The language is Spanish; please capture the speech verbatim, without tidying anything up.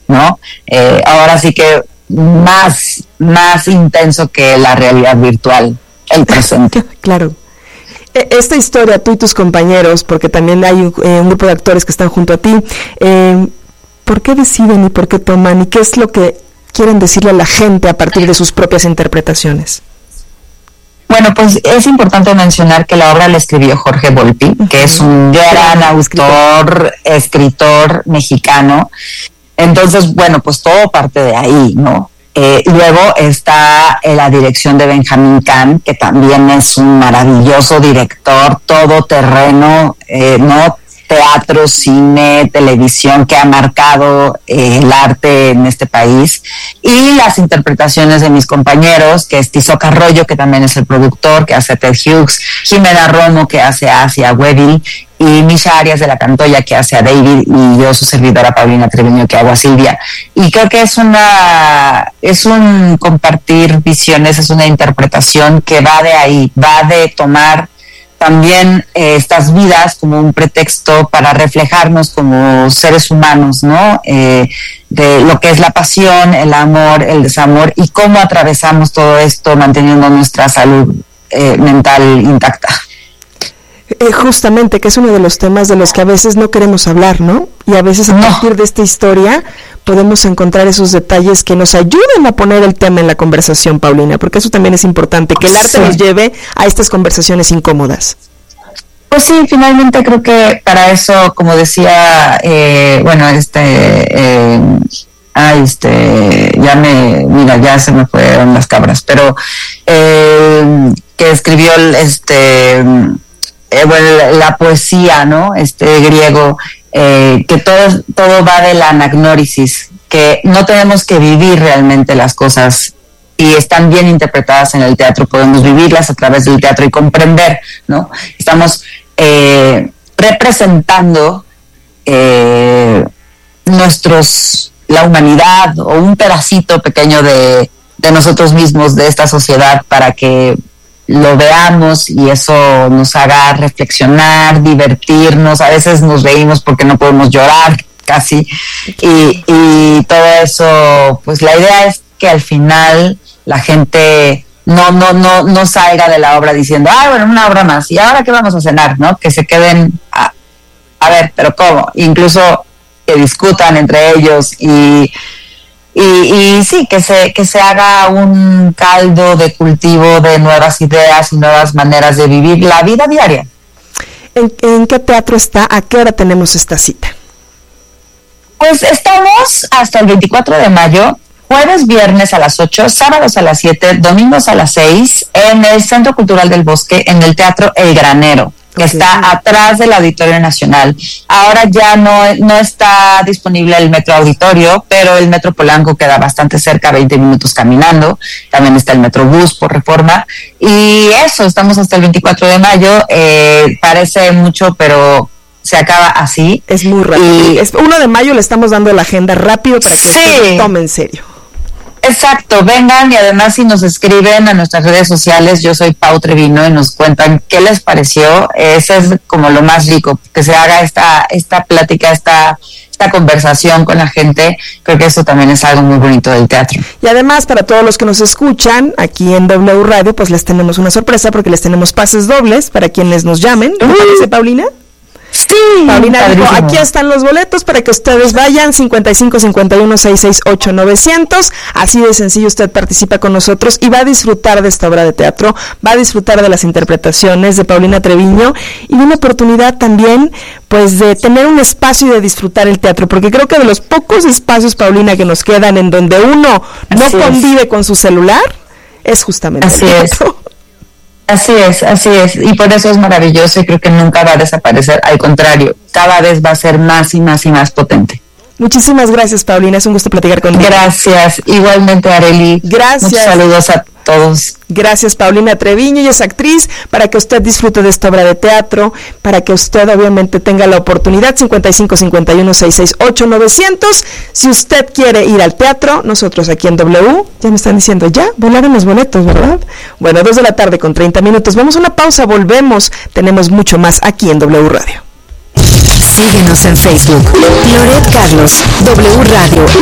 ¿no? Eh, ahora sí que más, más intenso que la realidad virtual, el presente. Claro. Esta historia, tú y tus compañeros, porque también hay un, eh, un grupo de actores que están junto a ti, eh, ¿por qué deciden y por qué toman? ¿Y qué es lo que quieren decirle a la gente a partir de sus propias interpretaciones? Bueno, pues es importante mencionar que la obra la escribió Jorge Volpi, uh-huh. que es un gran autor, escritor mexicano. Entonces, bueno, pues todo parte de ahí, ¿no? Eh, luego está eh, la dirección de Benjamín Kahn, que también es un maravilloso director, todoterreno, eh, ¿no? Teatro, cine, televisión, que ha marcado eh, el arte en este país, y las interpretaciones de mis compañeros, que es Tizoc Arroyo, que también es el productor, que hace Ted Hughes, Jimena Romo, que hace a Asia Wedding, y Misha Arias de la Cantoya, que hace a David, y yo, su servidora Paulina Treviño, que hago a Silvia. Y creo que es una, es un compartir visiones, es una interpretación que va de ahí, va de tomar también eh, estas vidas como un pretexto para reflejarnos como seres humanos, ¿no? Eh, de lo que es la pasión, el amor, el desamor, y cómo atravesamos todo esto manteniendo nuestra salud eh, mental intacta. Eh, justamente, que es uno de los temas de los que a veces no queremos hablar, ¿no? Y a veces a no. partir de esta historia podemos encontrar esos detalles que nos ayuden a poner el tema en la conversación, Paulina, porque eso también es importante, que el arte sí. nos lleve a estas conversaciones incómodas. Pues sí, finalmente creo que para eso, como decía, eh, bueno, este, eh, ah, este, ya me, mira, ya se me fueron las cabras, pero eh, que escribió este, eh, bueno, la, la poesía, ¿no? Este griego. Eh, que todo, todo va de la anagnórisis, que no tenemos que vivir realmente las cosas, y están bien interpretadas en el teatro, podemos vivirlas a través del teatro y comprender, ¿no? Estamos eh, representando eh, nuestros, la humanidad, o un pedacito pequeño de, de nosotros mismos, de esta sociedad, para que lo veamos y eso nos haga reflexionar, divertirnos. A veces nos reímos porque no podemos llorar casi, y, y todo eso, pues la idea es que al final la gente no no no no salga de la obra diciendo, ah, bueno, una obra más, y ahora qué vamos a cenar, ¿no? Que se queden a, a ver, pero ¿cómo? Incluso que discutan entre ellos, y Y, y sí, que se que se haga un caldo de cultivo de nuevas ideas y nuevas maneras de vivir la vida diaria. ¿En, en qué teatro está? ¿A qué hora tenemos esta cita? Pues estamos hasta el veinticuatro de mayo, jueves, viernes a las ocho, sábados a las siete, domingos a las seis, en el Centro Cultural del Bosque, en el Teatro El Granero, que okay. está atrás del Auditorio Nacional. Ahora ya no, no está disponible el Metro Auditorio, pero el Metro Polanco queda bastante cerca, veinte minutos caminando. También está el Metrobús por Reforma. Y eso, estamos hasta el veinticuatro de mayo. Eh, parece mucho, pero se acaba así. Es muy rápido. Y es uno de mayo le estamos dando la agenda rápido para que sí. se tome en serio. Exacto, vengan, y además si nos escriben a nuestras redes sociales, yo soy Pau Treviño, y nos cuentan qué les pareció. Ese es como lo más rico, que se haga esta esta plática, esta esta conversación con la gente. Creo que eso también es algo muy bonito del teatro. Y además, para todos los que nos escuchan aquí en W Radio, pues les tenemos una sorpresa, porque les tenemos pases dobles para quienes nos llamen. ¿Te parece, Paulina? Sí, Paulina dijo, aquí están los boletos para que ustedes vayan, cincuenta y cinco, cincuenta y uno, sesenta y seis, ocho, novecientos, así de sencillo. Usted participa con nosotros y va a disfrutar de esta obra de teatro, va a disfrutar de las interpretaciones de Paulina Treviño, y una oportunidad también, pues, de tener un espacio y de disfrutar el teatro, porque creo que de los pocos espacios, Paulina, que nos quedan en donde uno no así convive es. con su celular, es justamente así el teatro. Es. Así es, así es, y por eso es maravilloso, y creo que nunca va a desaparecer, al contrario, cada vez va a ser más y más y más potente. Muchísimas gracias, Paulina, es un gusto platicar contigo. Gracias, igualmente, Arely. Gracias. Muchos saludos a todos. Gracias, Paulina Treviño, ella es actriz, para que usted disfrute de esta obra de teatro, para que usted obviamente tenga la oportunidad. Cincuenta y cinco, cincuenta y uno, sesenta y seis, ocho, novecientos. Si usted quiere ir al teatro, nosotros aquí en W, ya me están diciendo, ya, volaron los boletos, ¿verdad? Bueno, dos de la tarde con treinta minutos, vamos a una pausa, volvemos, tenemos mucho más aquí en W Radio. Síguenos en Facebook, Loret Carlos, W Radio.